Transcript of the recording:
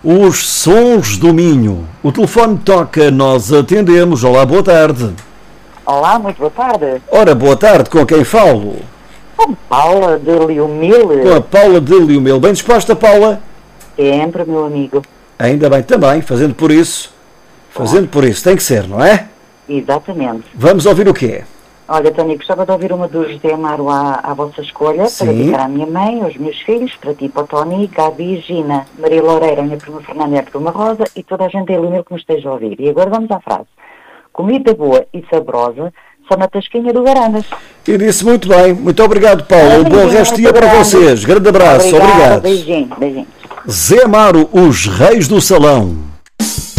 Os sons do Minho. O telefone toca, nós atendemos. Olá, boa tarde. Olá, muito boa tarde. Ora, boa tarde, com quem falo? Com Paula de Liumil. Com a Paula de Liumil. Bem disposta, Paula? Sempre, meu amigo. Ainda bem, também, fazendo por isso. Fazendo por isso, tem que ser, não é? Exatamente. Vamos ouvir o quê? Olha, Tânia, gostava de ouvir uma do José Amaro à vossa escolha, Sim. para dedicar à minha mãe, aos meus filhos, para ti, para o Tony, Gabi e Gina, Maria Loureira, a minha prima Fernanda e a prima Rosa, e toda a gente em Liumil que me esteja a ouvir. E agora vamos à frase. Comida boa e saborosa, só na tasquinha do Garandas. E disse muito bem. Muito obrigado, Paula. Um bom resto de dia para grande. vocês. Grande abraço. Obrigada, Obrigado. beijinho, beijinho. Zé Amaro, os reis do salão.